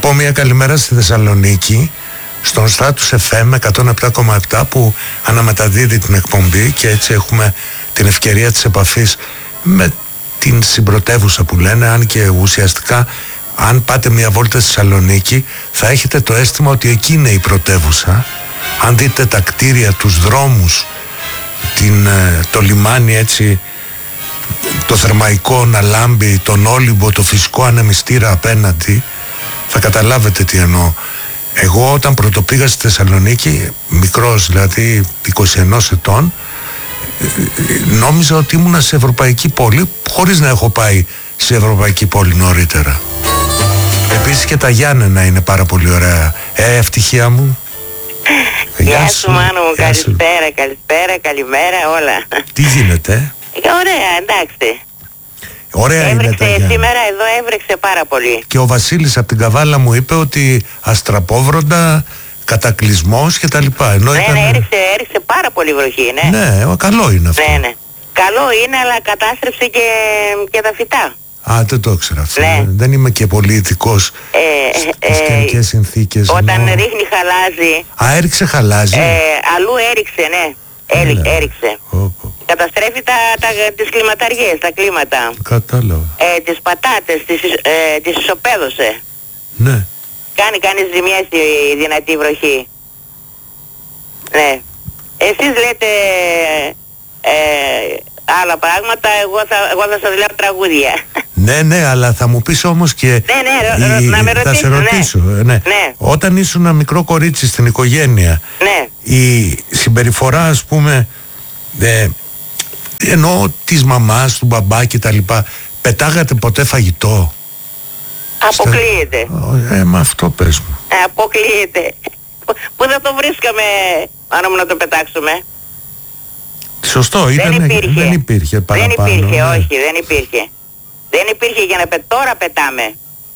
πω μια καλημέρα στη Θεσσαλονίκη, στον Status FM 107,7 που αναμεταδίδει την εκπομπή και έτσι έχουμε την ευκαιρία της επαφής με την συμπρωτεύουσα που λένε, αν και ουσιαστικά αν πάτε μια βόλτα στη Θεσσαλονίκη θα έχετε το αίσθημα ότι εκεί είναι η πρωτεύουσα. Αν δείτε τα κτίρια, τους δρόμους, το λιμάνι έτσι, το Θερμαϊκό να λάμπει, τον Όλυμπο, το φυσικό ανεμιστήρα απέναντι, θα καταλάβετε τι εννοώ. Εγώ όταν πρωτοπήγα στη Θεσσαλονίκη, μικρός δηλαδή 21 ετών, νόμιζα ότι ήμουνα σε ευρωπαϊκή πόλη χωρίς να έχω πάει σε ευρωπαϊκή πόλη νωρίτερα. Επίσης και τα Γιάννενα είναι πάρα πολύ ωραία. Ευτυχία μου. Γεια σου Μάνο μου, καλησπέρα, καλημέρα, όλα. Τι γίνεται? Ωραία, εντάξει. Ωραία είναι τα Γιάννενα. Σήμερα εδώ έβρεξε πάρα πολύ. Και ο Βασίλης από την Καβάλα μου είπε ότι αστραπόβροντα, κατακλυσμός και τα λοιπά. Ναι, έριξε πάρα πολύ βροχή, ναι. Ναι, καλό είναι αυτό. Ναι. Καλό είναι, αλλά κατάστρεψε και τα φυτά. Α, δεν το ήξερα αυτό. Ναι. Δεν είμαι και πολύ ειδικός στις καιρικές συνθήκες. Όταν ρίχνει χαλάζι. Α, έριξε χαλάζι. Αλλού έριξε, ναι. Έριξε. Καταστρέφει τις κλιματαριές, τα κλίματα. Κατάλαβα. Τις πατάτες, τις ισοπαίδωσε. Ναι. Κάνει ζημιές η δυνατή βροχή. Ναι. Εσείς λέτε άλλα πράγματα, εγώ θα σας λέω τραγούδια. Ναι, αλλά θα μου πεις όμως και... Ναι, να με ρωτήσω, θα σε ρωτήσω, ναι. Όταν ήσουν ένα μικρό κορίτσι στην οικογένεια, ναι, η συμπεριφορά, ας πούμε, εννοώ της μαμάς, του μπαμπά και τα λοιπά, πετάγατε ποτέ φαγητό? Αποκλείεται. Μα αυτό πες μου. Αποκλείεται. Πού θα το βρίσκαμε, αν να το πετάξουμε? Σωστό, δεν υπήρχε παραπάνω. Δεν υπήρχε, όχι, δεν υπήρχε. Δεν υπήρχε για να τώρα πετάμε.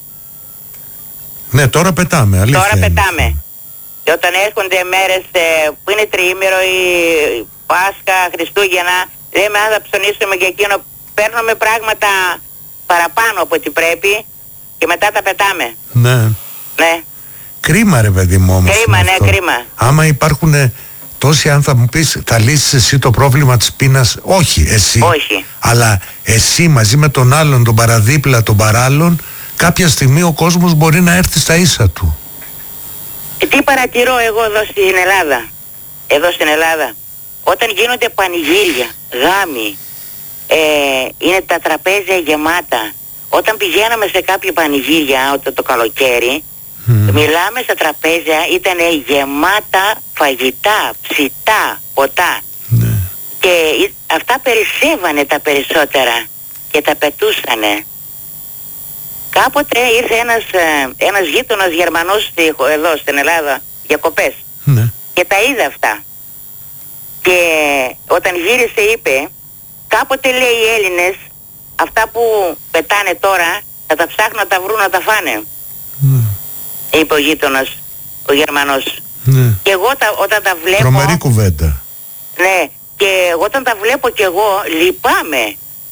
Ναι, τώρα πετάμε, αλήθεια. Τώρα πετάμε. Και όταν έρχονται μέρες που είναι τριήμερο ή Πάσχα, Χριστούγεννα, λέμε αν θα ψωνίσουμε και εκείνο, παίρνουμε πράγματα παραπάνω από ό,τι πρέπει και μετά τα πετάμε. Ναι. Κρίμα ρε παιδί μου όμως. Κρίμα. Άμα υπάρχουν τόσοι, αν θα μου πεις, θα λύσεις εσύ το πρόβλημα της πείνας? Όχι, εσύ. Όχι. Αλλά εσύ μαζί με τον άλλον, τον παραδίπλα, τον παράλλον, κάποια στιγμή ο κόσμος μπορεί να έρθει στα ίσα του. Τι παρατηρώ εγώ εδώ στην Ελλάδα, όταν γίνονται πανηγύρια, γάμοι, είναι τα τραπέζια γεμάτα. Όταν πηγαίναμε σε κάποια πανηγύρια το καλοκαίρι, μιλάμε στα τραπέζια, ήταν γεμάτα φαγητά, ψητά, ποτά. Και αυτά περισσεύανε τα περισσότερα και τα πετούσανε. Κάποτε ήρθε ένας γείτονας Γερμανός εδώ στην Ελλάδα διακοπές, και τα είδε αυτά. Και όταν γύρισε είπε, κάποτε λέει οι Έλληνες αυτά που πετάνε τώρα θα τα ψάχνουν να τα βρουν να τα φάνε. Είπε ο γείτονας, ο Γερμανός. Και εγώ όταν τα βλέπω... Τρομερή κουβέντα. Ναι, και όταν τα βλέπω κι εγώ λυπάμαι.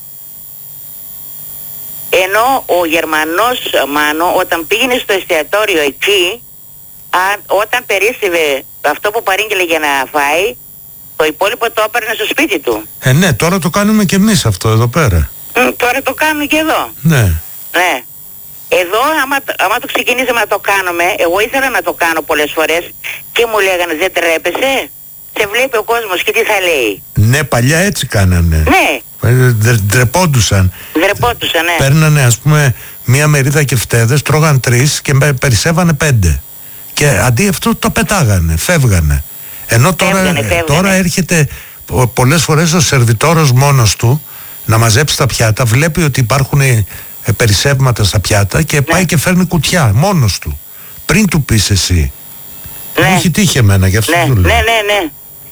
Ενώ ο Γερμανός Μάνο όταν πήγαινε στο εστιατόριο εκεί, όταν περίσσευε αυτό που παρήγγειλε για να φάει, το υπόλοιπο το έπαιρνε στο σπίτι του. Ναι, τώρα το κάνουμε κι εμείς αυτό εδώ πέρα. Τώρα το κάνουμε κι εδώ. Ναι. Εδώ άμα το ξεκινήσαμε να το κάνουμε, εγώ ήθελα να το κάνω πολλές φορές και μου λέγανε δεν τρέπεσαι, σε βλέπει ο κόσμος και τι θα λέει. Ναι, παλιά έτσι κάνανε. Ναι. Ντρεπόντουσαν, ναι. Παίρνανε ας πούμε μία μερίδα και φτέδες, τρώγαν 3 και περισσεύανε 5. Και αντί αυτό το πετάγανε, φεύγανε. Ενώ τώρα έρχεται πολλές φορές ο σερβιτόρος μόνος του να μαζέψει τα πιάτα, βλέπει ότι υπάρχουν περισσεύματα στα πιάτα και πάει και φέρνει κουτιά μόνος του. Πριν του πεις εσύ. Μου έχει τύχει εμένα, γι' αυτό του λέω. Ναι.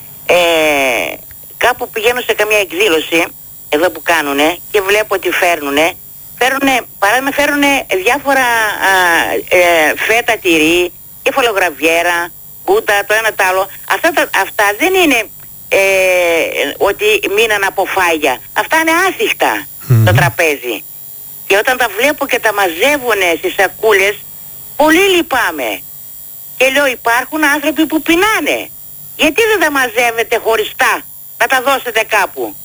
Κάπου πηγαίνω σε καμία εκδήλωση εδώ που κάνουνε και βλέπω ότι παράδειγμα φέρνουνε διάφορα φέτα τυρί, κεφαλογραβιέρα, κούτα, το ένα το άλλο. Αυτά δεν είναι ότι μείναν από φάγια. Αυτά είναι άσυχτα το τραπέζι. Και όταν τα βλέπω και τα μαζεύουνε στις σακούλες, πολύ λυπάμαι. Και λέω, υπάρχουν άνθρωποι που πεινάνε. Γιατί δεν τα μαζεύετε χωριστά, να τα δώσετε κάπου?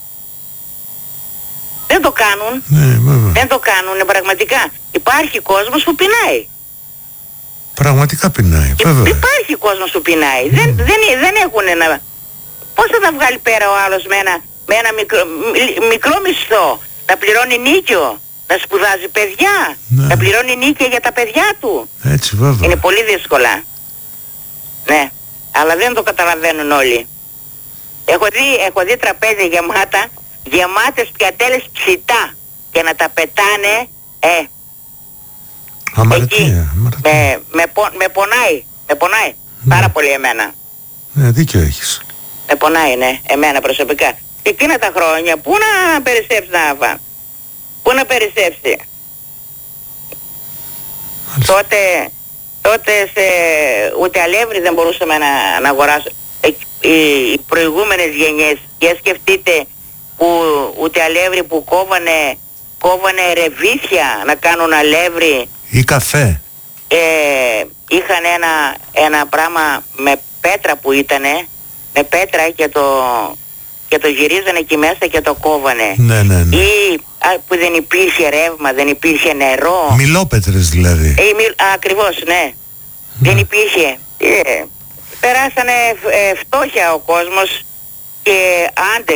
Δεν το κάνουν. Δεν το κάνουν πραγματικά. Υπάρχει κόσμος που πεινάει. Πραγματικά πεινάει, βέβαια. Υπάρχει κόσμος που πεινάει. Δεν έχουν ένα... Πώς θα τα βγάλει πέρα ο άλλος με ένα μικρό μισθό? Να πληρώνει νίκιο, να σπουδάζει παιδιά, να πληρώνει νίκια για τα παιδιά του. Έτσι, βέβαια. Είναι πολύ δύσκολα. Ναι, αλλά δεν το καταλαβαίνουν όλοι. Έχω δει τραπέζια γεμάτες πιατέλες ψητά και να τα πετάνε, αμαρτία. Με πονάει πάρα πολύ εμένα. Ναι, δίκιο έχεις. Με πονάει, ναι, εμένα προσωπικά. Και εκείνα τα χρόνια, πού να περισσέψει πού να περισσέψει? Τότε ούτε αλεύρι δεν μπορούσαμε να αγοράσουμε. Οι προηγούμενες γενιές, για σκεφτείτε, που ούτε αλεύρι, που κόβανε ρεβίσια να κάνουν αλεύρι ή καφέ. Είχαν ένα πράγμα με πέτρα που ήτανε, με πέτρα και το γυρίζανε εκεί μέσα και το κόβανε. Ναι. Ή που δεν υπήρχε ρεύμα, δεν υπήρχε νερό. Μιλόπετρες δηλαδή. Ακριβώς, ναι. Δεν υπήρχε. Περάσανε φτώχεια ο κόσμος και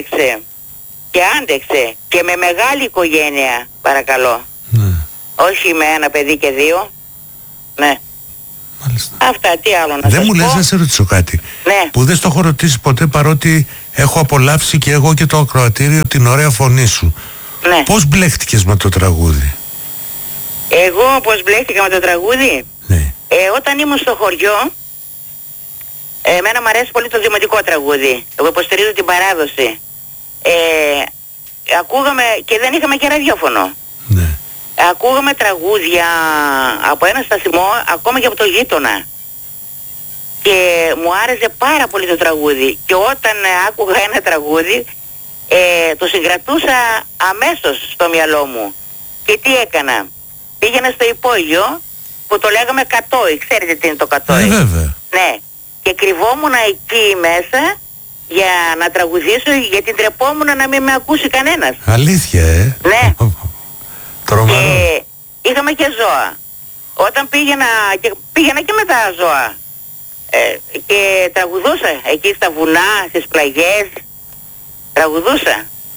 άντεξε και με μεγάλη οικογένεια, παρακαλώ. Ναι. Όχι με ένα παιδί και δύο. Ναι. Μάλιστα. Αυτά, τι άλλο να δεν σας μου πω? λες να σε ρωτήσω κάτι, ναι, που δεν στο έχω ρωτήσει ποτέ, παρότι έχω απολαύσει και εγώ και το ακροατήριο την ωραία φωνή σου. Ναι. Πώς μπλέχτηκες με το τραγούδι? Εγώ πώς μπλέχτηκα με το τραγούδι? Ναι. Όταν ήμουν στο χωριό, εμένα μου αρέσει πολύ το δημοτικό τραγούδι. Εγώ υποστηρίζω την παράδοση. Ακούγαμε, και δεν είχαμε και ραδιόφωνο. Ναι. Ακούγαμε τραγούδια από ένα σταθμό, ακόμα και από το γείτονα. Και μου άρεσε πάρα πολύ το τραγούδι. Και όταν άκουγα ένα τραγούδι, το συγκρατούσα αμέσως στο μυαλό μου. Και τι έκανα? Πήγαινα στο υπόγειο, που το λέγαμε κατόι. Ξέρετε τι είναι το κατόι? Βέβαια. Ναι. Και κρυβόμουν εκεί μέσα για να τραγουδήσω, γιατί ντρεπόμουν να μην με ακούσει κανένας. Αλήθεια, Ναι. Τρομερό. Και είχαμε και ζώα. Όταν πήγαινα και με τα ζώα, και τραγουδούσα εκεί στα βουνά, στις πλαγιές, τραγουδούσα.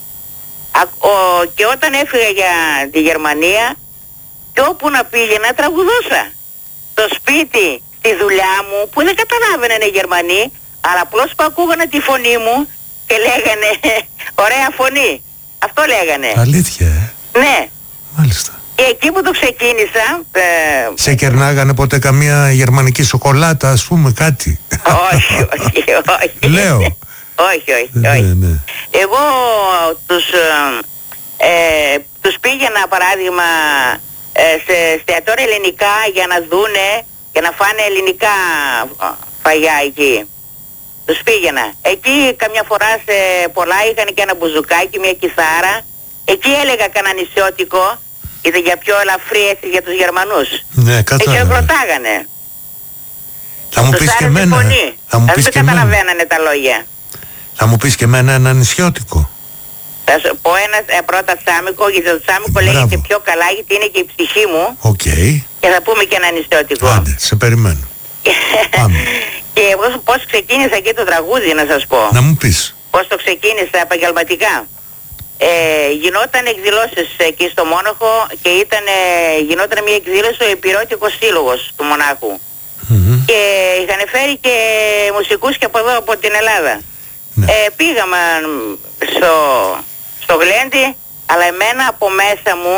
Και όταν έφυγα για τη Γερμανία, και όπου να πήγαινα τραγουδούσα. Στο σπίτι, στη δουλειά μου, που δεν καταλάβαιναν οι Γερμανοί, αλλά απλώς που ακούγανε τη φωνή μου και λέγανε ωραία φωνή. Αυτό λέγανε. Αλήθεια, Ναι. Μάλιστα. Και εκεί που το ξεκίνησα... Σε κερνάγανε ποτέ καμία γερμανική σοκολάτα, ας πούμε, κάτι? Όχι. Λέω. Όχι. Ναι. Εγώ τους πήγαινα, παράδειγμα, σε εστιατόρια ελληνικά για να δούνε και να φάνε ελληνικά φαγιά εκεί. Τους πήγαινα. Εκεί καμιά φορά σε πολλά είχαν και ένα μπουζουκάκι, μια κιθάρα. Εκεί έλεγα κανένα νησιώτικο, ήταν για πιο ελαφρύ, έτσι, για τους Γερμανούς. Ναι, κατάλαβα. Εκεί ρωτάγανε. Θα μου πεις και εμένα. Δεν καταλαβαίνανε τα λόγια. Θα μου πεις και εμένα ένα νησιώτικο? Θα σου πω ένα πρώτα τσάμικο, γιατί το τσάμικο λέγεται πιο καλά, γιατί είναι και η ψυχή μου. Και θα πούμε και ένα νησιώτικο. Άντε, σε περιμένω. Και εγώ πώς ξεκίνησα και το τραγούδι, να σας πω. Να μου πεις. Πώς το ξεκίνησα επαγγελματικά. Γινόταν εκδηλώσεις εκεί στο Μόναχο και γινόταν μια εκδήλωση ο Επιρώτικος Σύλλογος του Μονάχου. Και είχαν φέρει και μουσικούς και από εδώ, από την Ελλάδα. Πήγαμε στο γλέντι, αλλά εμένα από μέσα μου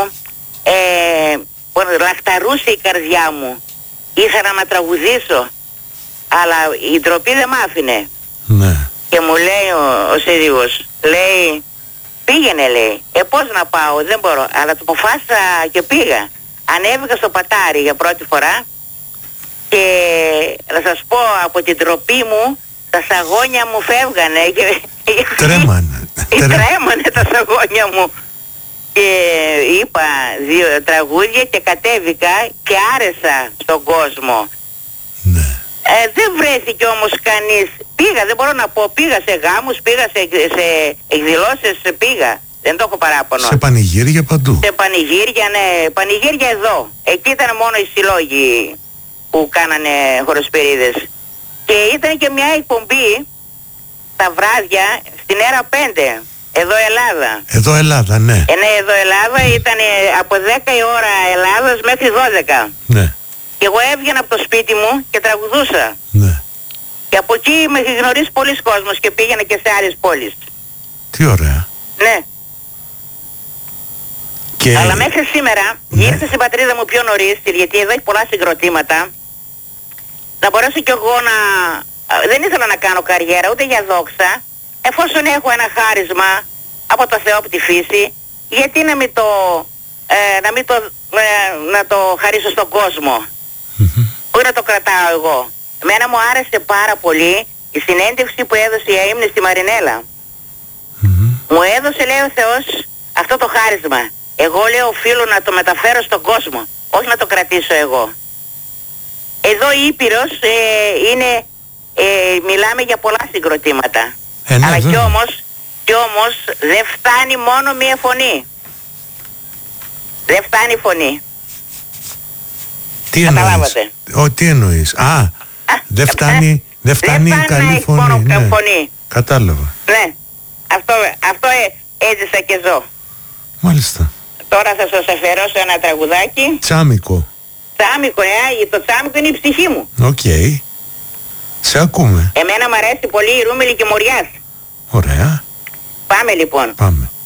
λαχταρούσε η καρδιά μου. Ήθελα να τραγουδήσω, αλλά η ντροπή δεν μ' άφηνε. Ναι. Και μου λέει ο σύζυγος, λέει, πήγαινε, λέει. Πώς να πάω, δεν μπορώ. Αλλά το αποφάσισα και πήγα. Ανέβηκα στο πατάρι για πρώτη φορά και να σας πω, από την ντροπή μου τα σαγόνια μου φεύγανε. Τρέμανε. Τρέμανε τα σαγόνια μου. Και είπα 2 τραγούδια και κατέβηκα και άρεσα στον κόσμο. Ναι. Δεν βρέθηκε όμως κανείς. Πήγα, δεν μπορώ να πω, πήγα σε γάμους, πήγα σε εκδηλώσεις, πήγα. Δεν το έχω παράπονο. Σε πανηγύρια παντού. Σε πανηγύρια, ναι, πανηγύρια εδώ. Εκεί ήταν μόνο οι συλλόγοι που κάνανε χοροσπυρίδες. Και ήταν και μια εκπομπή τα βράδια στην ΕΡΑ 5. Εδώ Ελλάδα. Εδώ Ελλάδα, ναι. Ναι, εδώ Ελλάδα ήταν από 10 η ώρα Ελλάδας μέχρι 12. Ναι. Και εγώ έβγαινα από το σπίτι μου και τραγουδούσα. Ναι. Και από εκεί με έχει γνωρίσει πολλοί κόσμος και πήγαινα και σε άλλες πόλεις. Τι ωραία. Ναι. Και... Αλλά μέχρι σήμερα, ναι, ήρθα στην πατρίδα μου πιο νωρίς, γιατί εδώ έχει πολλά συγκροτήματα, να μπορέσω κι εγώ να... Δεν ήθελα να κάνω καριέρα ούτε για δόξα, εφόσον έχω ένα χάρισμα από το Θεό από τη φύση, γιατί να μην το, να το χαρίσω στον κόσμο, όχι να το κρατάω εγώ. Εμένα μου άρεσε πάρα πολύ η συνέντευξη που έδωσε η Αείμνη στη Μαρινέλα. Μου έδωσε, λέει ο Θεός, αυτό το χάρισμα. Εγώ, λέω, οφείλω να το μεταφέρω στον κόσμο, όχι να το κρατήσω εγώ. Εδώ η Ήπειρος είναι, μιλάμε για πολλά συγκροτήματα. Ναι, αλλά κι όμως δεν φτάνει μόνο μία φωνή. Δεν φτάνει η φωνή. Τι εννοείς? Τι εννοείς? Δεν φτάνει, δεν φτάνει η καλή φωνή. Μόνο ναι. φωνή. Κατάλαβα. Ναι. Αυτό έζησα και ζω. Μάλιστα. Τώρα θα σας αφιερώσω ένα τραγουδάκι. Τσάμικο. Τσάμικο, το τσάμικο είναι η ψυχή μου. Οκ. Σε ακούμε. Εμένα μου αρέσει πολύ η Ρούμελη και Μοριάς. Ωραία. Πάμε λοιπόν. Πάμε.